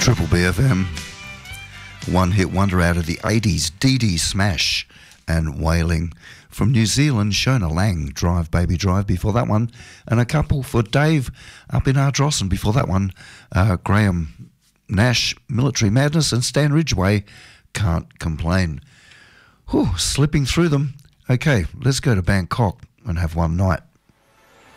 Triple BFM. One hit wonder out of the 80s, Dee Dee Smash and Wailing. From New Zealand, Shona Lang, Drive Baby Drive before that one. And a couple for Dave up in Ardrossan before that one. Graham Nash, Military Madness, and Stan Ridgway, Can't Complain. Whew, slipping through them. Okay, let's go to Bangkok and have one night.